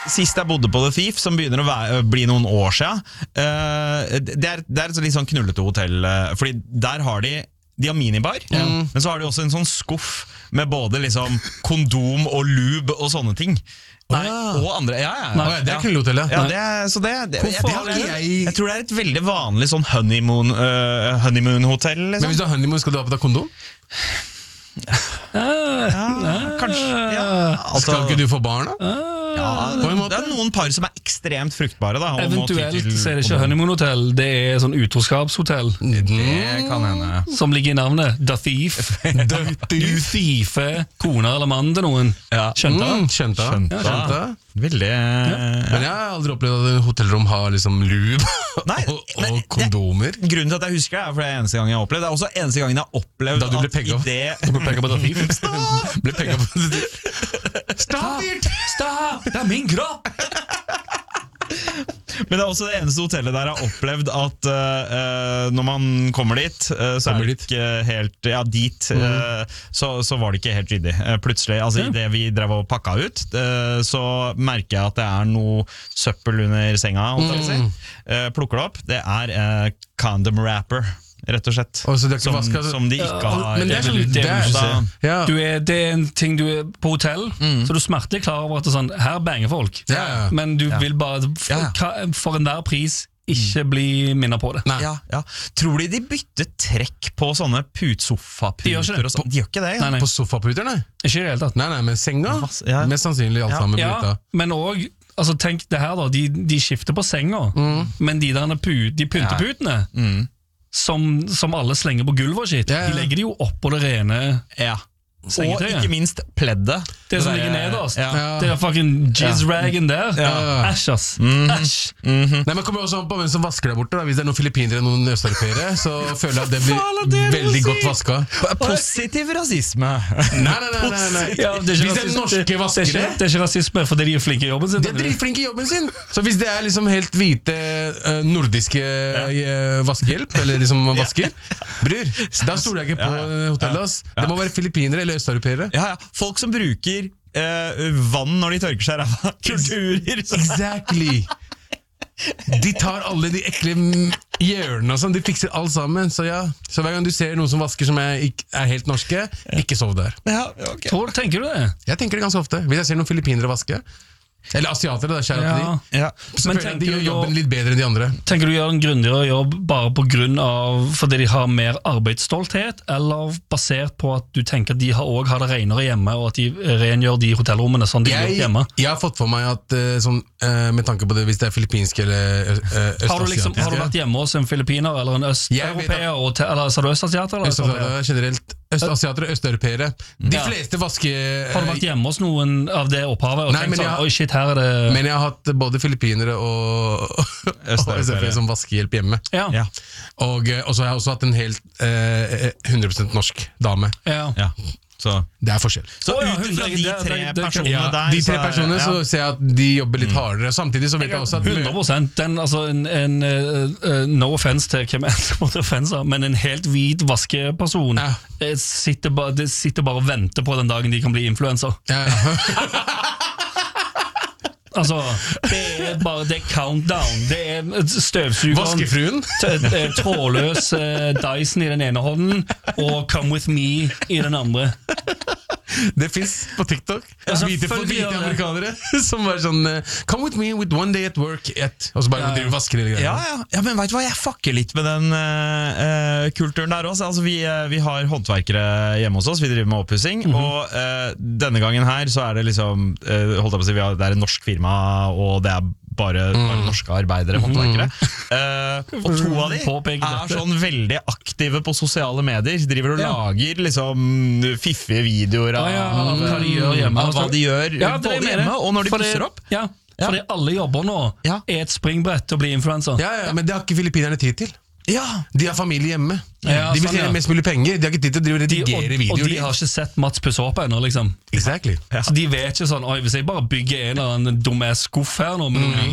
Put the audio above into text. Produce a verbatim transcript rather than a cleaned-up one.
sist jeg bodde på The Thief, som begynner å være, bli noen år siden, uh, det, er, det er et litt sånn knullete hotell, uh, fordi der har de De har minibar, mm. men så har de også en sånn skuff med både liksom kondom og lube og sånne ting. Nei. Og andre, ja, ja, ja. Nei, det er knullehotellet. Ja, det er, så det, det, jeg, jeg, jeg, jeg tror det er et veldig vanlig sånn honeymoon, uh, honeymoon-hotell. Liksom. Men hvis du har honeymoon, skal du ha på deg kondom? Ja, ja, kanskje. Ja, altså, skal ikke du få barn da? Ja, det er noen par som er ekstremt fruktbare da, eventuelt så er det ikke honeymoon-hotell, det er sånn utroskapshotell. Det kan hende. Som ligger i navnet The Thief. The Du thiefer koner eller mann til noen. Ja. Skjønte? Mm, skjønte. Skjønte. Ja, skjønte. Veldig ja. Men jeg har aldri opplevd at en hotellrom har liksom lube Nei, og, og kondomer. Det, grunnen til at jeg husker det er for det er eneste gang jeg har opplevd. Det er også eneste gangen jeg har opplevd da du ble pegget det... Du ble pegget på The Thief. Stopp! Ble pegget på The Thief. Stopp! Stopp! Det er min kropp! Men det er også det eneste hotellet der jeg har opplevd at uh, når man kommer dit, uh, så kommer er det ikke helt ja, dit, mm. uh, så, så var det ikke helt ryddig. Uh, plutselig, altså i det vi drev og pakka ut, uh, så merker jeg at det er noe søppel under senga, holdt jeg å si. Uh, plukker det opp, det er uh, condom wrapper. Rett og slett oh, som, vasker, som de ikke ja, har men det er, sånn, det er, da, ja. du er, det er en ting du er på hotell mm. så du smertelig klar over at det er sånn, her banger folk ja, ja. men du ja. vil bare for, ja. for enhver pris ikke bli minnet på det. Ja, ja. Tror de de bytter trekk på sånne putsofaputer? De gjør ikke det, på, de gjør ikke det ja. nei, nei. På sofaputer, nei? Ikke i det hele tatt. Nei, nei, men senga, ja. mest sannsynlig alt sammen ja. ja, men også altså, tenk det her da, de, de skifter på senga mm. men de der put, de pynteputene ja. mm. Som, som alle slenger på gulvet og shit ja, ja. De legger de jo opp på det rene ja. Og ikke minst pleddet. Det som ligger nederst ja. Det er fucking jizz-ragen der ja. Æsj ass mm. Æsj mm -hmm. Nei, men kommer også på hvem som vasker der borte da. Hvis det er noen filippinere eller noen østeuropeere så føler jeg at det blir det veldig godt vasket. Positiv rasisme. Nei, nei, nei, nei, nei. Ja, det er hvis det er norske vaskere det, det, det er ikke rasisme fordi de er flinke i jobben sin. De er dritflinke i jobben sin. Så hvis det er liksom helt hvite uh, nordiske uh, vaskehjelp eller liksom vasker bror, da stoler jeg ikke på hotellet ass. Det må være filippinere eller østeuropeere. Ja, ja. Folk som bruker uh, vann når de tørker seg ræva. Kulturer. Exactly. De tar alle de ekle hjørnene og sånn, de fikser alt sammen. Så ja, så hver gang du ser noen som vasker som er, er helt norske, ikke sov der. Ja, okay. Tror, tenker du det? Jeg tenker det ganske ofte. Hvis jeg ser noen filippinere vaske eller asiatere, da, kjære ja. til de ja. Så men føler jeg de gjør jobben litt bedre enn de andre. Tenker du gjør en grundigere jobb bare på grunn av fordi de har mer arbeidsstolthet, eller basert på at du tenker at de har, også har det renere hjemme, og at de rengjør de hotellrommene sånn de jeg, gjør hjemme? Jeg har fått for meg at sånn, med tanke på det, hvis det er filippinske eller østasiatiske har du, liksom, har du vært hjemme hos en filippiner eller en østeuropeer, eller sa du østasiater? Østasiater generelt. Østasiatere og østeuropeere. De ja. fleste vasker... Har du vært hjemme hos noen av det opphavet og Nei, tenkt sånn, oi shit, her er det... Men jeg har hatt både filippinere og østeuropeere som vaskehjelp hjemme. Ja. Ja. Og, og så har jeg også hatt en helt eh, hundre prosent norsk dame. Ja. Ja. Så det er forskjell. Så oh, ja, ut fra de tre personene ja, der De tre personene ja. så ser jeg at de jobber litt hardere. Samtidig så vet jeg også at hundre prosent den, altså en, en uh, no offense til hvem er offense, men en helt hvit vaskeperson ja. sitter, ba, sitter bare og venter på den dagen de kan bli influencer. Ja. Altså, det er bare det er countdown. Det er støvsugeren, vaskefruen, trådløs uh, Dyson i den ene hånden og Come With Me i den andre. Det finnes på TikTok altså, hvite, hvite amerikanere som var sånn Come with me with one day at work et, og så bare ja, ja. vasker hele greia. Ja, ja. ja, men vet du hva, jeg fucker litt med den uh, kulturen der også. Altså, vi, uh, vi har håndverkere hjemme hos oss, vi driver med oppussing, mm -hmm. og uh, denne gangen her så er det liksom uh, holdt jeg på å si, vi har, det er en norsk firma, og det er bare, mm. bare norske arbeidere, håndverkere. Mm. Uh, og to av de er sånn veldig aktive på sosiale medier, driver og ja. lager liksom fiffige videoer av, ah, ja, av hva de gjør hjemme, av hva de gjør ja, både hjemme og når de fordi, pusser opp. Ja, fordi ja. alle jobber nå ja. er et springbrett til å bli influencer. Ja, ja, men det har ikke filippinerne tid til. Ja. De har familie hjemme. Ja, de vil sånn, tjene ja. mest mulig penger. De har ikke tid til å redigere de, og, videoer. Og de har ikke sett Mats pusse opp ennå, liksom. Exactly. Ja. Så de vet ikke sånn, oi, hvis jeg bare bygger en eller annen dumme skuff her nå, med mm.